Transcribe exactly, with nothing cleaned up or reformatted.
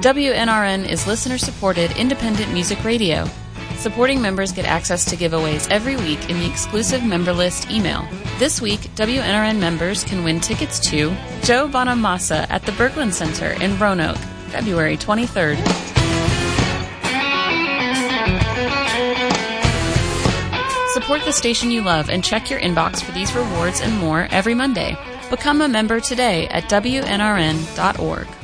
W N R N is listener-supported independent music radio. Supporting members get access to giveaways every week in the exclusive member list email. This week, W N R N members can win tickets to Joe Bonamassa at the Berglund Center in Roanoke, February twenty-third. Support the station you love and check your inbox for these rewards and more every Monday. Become a member today at W N R N dot org.